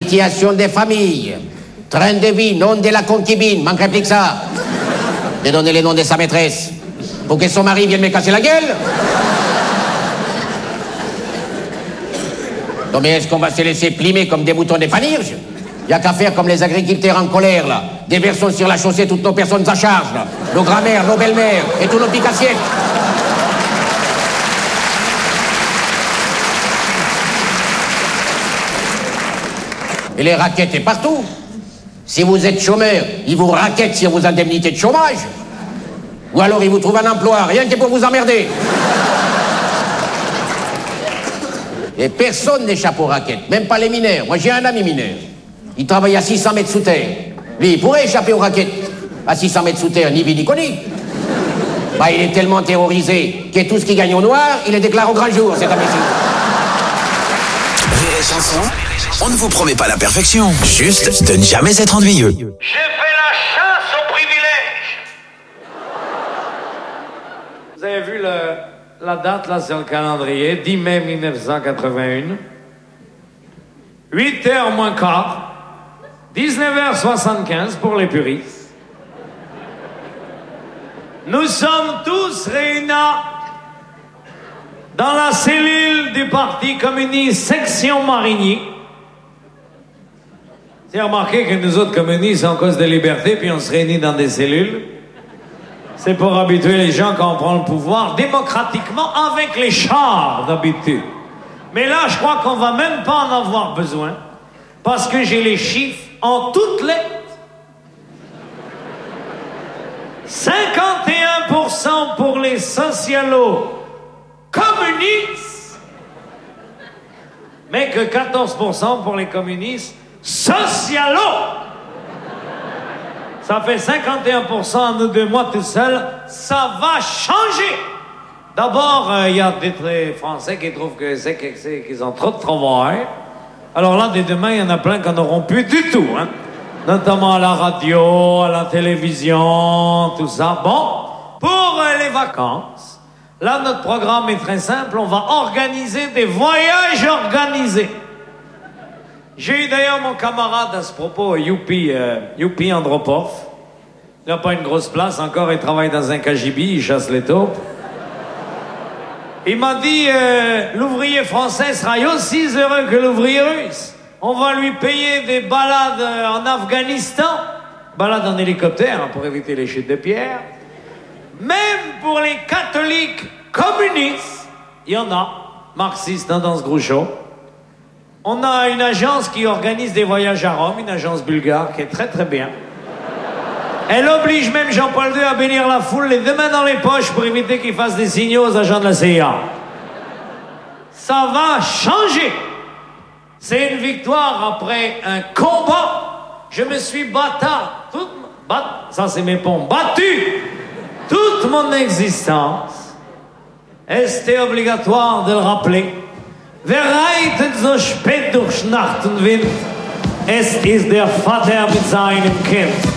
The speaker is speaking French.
situation des familles. Train de vie, nom de la concubine, manquerait plus que ça. De donner les noms de sa maîtresse. Pour que son mari vienne me casser la gueule. Non mais est-ce qu'on va se laisser plimer comme des moutons de panurge? Y a qu'à faire comme les agriculteurs en colère, là. Déversons sur la chaussée toutes nos personnes à charge, là. Nos grand-mères, nos belles-mères et tous nos picassiettes. Et les raquettes est partout. Si vous êtes chômeur, ils vous raquettent sur vos indemnités de chômage. Ou alors ils vous trouvent un emploi, rien que pour vous emmerder. Et personne n'échappe aux raquettes, même pas les mineurs. Moi j'ai un ami mineur. Il travaille à 600 mètres sous terre. Lui, il pourrait échapper aux raquettes. À 600 mètres sous terre, ni vie ni connu. Bah, il est tellement terrorisé que tout ce qu'il gagne au noir, il le déclare au grand jour, cet imbécile. Rire et Chanson, on ne vous promet pas la perfection, juste de ne jamais être ennuyeux. J'ai fait la chasse au privilège. Vous avez vu la date là sur le calendrier, 10 mai 1981. 8h moins quart, 19h75 pour les puristes. Nous sommes tous réunis dans la cellule du Parti communiste section Marigny. Vous avez remarqué que nous autres communistes, en cause de liberté, puis on se réunit dans des cellules. C'est pour habituer les gens quand on prend le pouvoir démocratiquement avec les chars d'habitude. Mais là, je crois qu'on va même pas en avoir besoin parce que j'ai les chiffres en toutes lettres. 51% pour les socialo-communistes, mais que 14% pour les communistes socialo. Ça fait 51% en nous deux mois tout seuls. Ça va changer. D'abord, il y a des Français qui trouvent qu'ils ont trop de travail. Alors là, dès demain, il y en a plein qui n'en auront plus du tout, hein. Notamment à la radio, à la télévision, tout ça. Bon, pour les vacances, là, notre programme est très simple. On va organiser des voyages organisés. J'ai eu d'ailleurs mon camarade à ce propos, Youpi Andropov. Il n'a pas une grosse place encore, il travaille dans un KGB, il chasse les taupes. Il m'a dit, l'ouvrier français sera aussi heureux que l'ouvrier russe. On va lui payer des balades en Afghanistan, balades en hélicoptère, hein, pour éviter les chutes de pierre. Même pour les catholiques communistes, il y en a, marxistes, hein, dans ce gros show. On a une agence qui organise des voyages à Rome, une agence bulgare qui est très très bien. Elle oblige même Jean-Paul II à bénir la foule les deux mains dans les poches pour éviter qu'il fasse des signaux aux agents de la CIA. Ça va changer. C'est une victoire après un combat. Je me suis battu toute mon existence. Et c'était obligatoire de le rappeler. Wer reitet so spät durch Nacht und Wind? Es ist der Vater mit seinem Kind.